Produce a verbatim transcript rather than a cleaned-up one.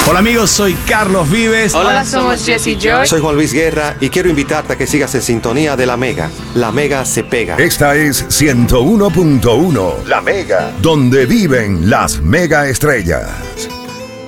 Hola amigos, soy Carlos Vives. Hola, Hola somos Jesse Joy. Soy Juan Luis Guerra y quiero invitarte a que sigas en sintonía de La Mega. La Mega se pega. Esta es ciento uno punto uno. La Mega, donde viven las mega estrellas.